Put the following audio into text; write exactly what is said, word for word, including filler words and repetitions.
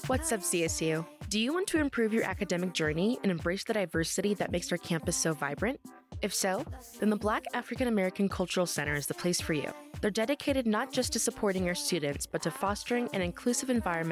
What's up, C S U? Do you want to improve your academic journey and embrace the diversity that makes our campus so vibrant? If so, then the Black African American Cultural Center is the place for you. They're dedicated not just to supporting our students, but to fostering an inclusive environment